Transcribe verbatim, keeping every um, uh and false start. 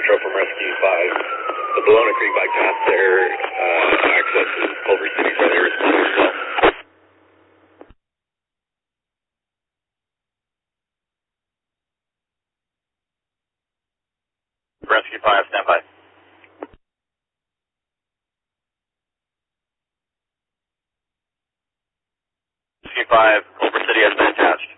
Metro from Rescue five. The Bologna Creek bypass there, uh, access to Culver City, so they responded as well. Rescue five, stand by. Rescue five, Culver City has been attached.